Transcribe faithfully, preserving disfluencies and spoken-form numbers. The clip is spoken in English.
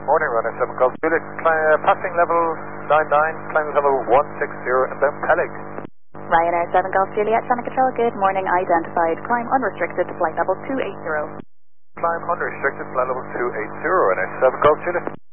Good morning, runner seven Golf Juliet. Uh, passing level nine nine, climbing level one six zero, and then Peleg. Ryanair seven Golf Juliet, Channel Control, good morning, identified. Climb unrestricted to flight level two eight zero. Climb unrestricted, flight level two eight zero, and seven Golf Juliet.